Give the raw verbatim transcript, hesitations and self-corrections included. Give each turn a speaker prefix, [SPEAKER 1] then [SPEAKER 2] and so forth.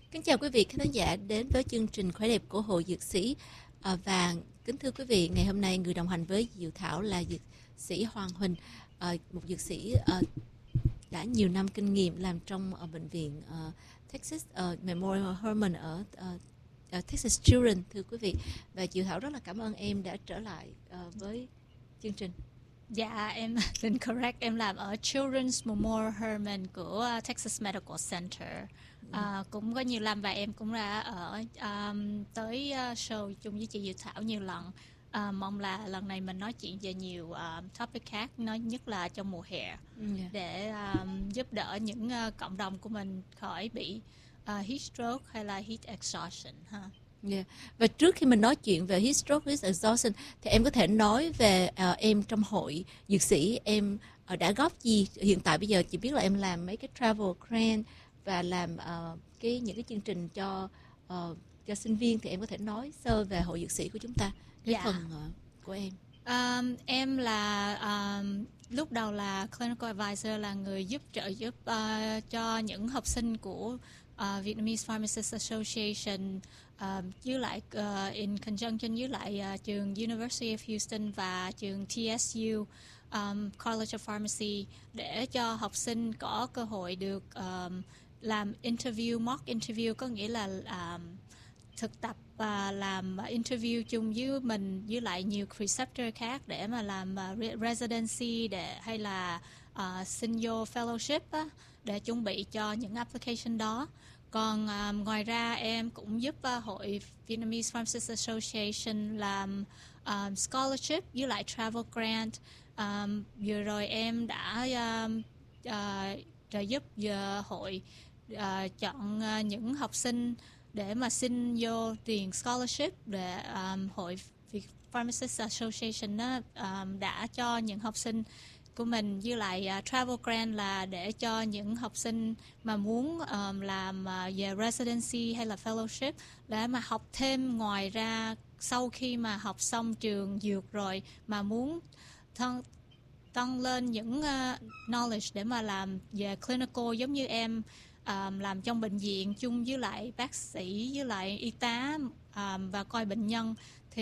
[SPEAKER 1] Kính chào quý vị khán giả đến với chương trình Khỏe đẹp của Hội Dược sĩ. À, và kính thưa quý vị, ngày hôm nay người đồng hành với Diệu Thảo là dược sĩ Hoàng Huỳnh, à, một dược sĩ à, đã nhiều năm kinh nghiệm làm trong ở bệnh viện uh, Texas uh, Memorial Hermann ở uh, uh, Texas Children, thưa quý vị. Và Diệu Thảo rất là cảm ơn em đã trở lại uh, với chương trình.
[SPEAKER 2] Dạ, em xin correct, em làm ở Children's Memorial Hermann của uh, Texas Medical Center. Uh, cũng có nhiều năm và em cũng đã ở um, tới uh, show chung với chị Diệu Thảo nhiều lần. Uh, mong là lần này mình nói chuyện về nhiều uh, topic khác, nói nhất là trong mùa hè, yeah. để um, giúp đỡ những uh, cộng đồng của mình khỏi bị uh, heat stroke hay là heat exhaustion ha.
[SPEAKER 1] Yeah. Và trước khi mình nói chuyện về heat stroke, heat exhaustion, thì em có thể nói về uh, em trong hội dược sĩ em uh, đã góp gì. Hiện tại bây giờ chỉ biết là em làm mấy cái travel grant và làm uh, cái những cái chương trình cho uh, cho sinh viên, thì em có thể nói sơ về hội dược sĩ của chúng ta, cái
[SPEAKER 2] dạ.
[SPEAKER 1] phần uh, của em.
[SPEAKER 2] Um, em là um, lúc đầu là clinical advisor, là người giúp trợ giúp uh, cho những học sinh của uh, Vietnamese Pharmacists Association, uh, với lại uh, in conjunction với lại uh, trường University of Houston và trường T S U um, College of Pharmacy, để cho học sinh có cơ hội được um, làm interview, mock interview, có nghĩa là um, thực tập và làm interview chung với mình với lại nhiều preceptor khác để mà làm uh, residency để hay là uh, xin vô fellowship á, để chuẩn bị cho những application đó. Còn um, ngoài ra em cũng giúp uh, hội Vietnamese Pharmacists Association làm um, scholarship với lại travel grant. Um, vừa rồi em đã um, uh, trợ giúp giờ hội uh, chọn uh, những học sinh để mà xin vô tiền scholarship, để um, hội Pharmacists Association đó, um, đã cho những học sinh của mình, với lại uh, travel grant là để cho những học sinh mà muốn um, làm uh, về residency hay là fellowship để mà học thêm ngoài ra sau khi mà học xong trường dược rồi, mà muốn thân tăng lên những uh, knowledge để mà làm về clinical giống như em. Um, làm trong bệnh viện chung với lại bác sĩ với lại y tá um, và coi bệnh nhân,